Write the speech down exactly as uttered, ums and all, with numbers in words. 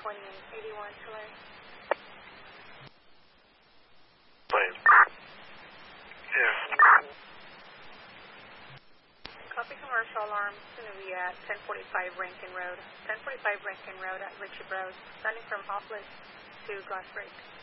twenty and eighty-one, Tulare. Plane. Yeah. Copy commercial alarm. It's going to be at ten forty-five Rankin Road. ten forty-five Rankin Road at Richie Bros. Running from Office to Glass Break.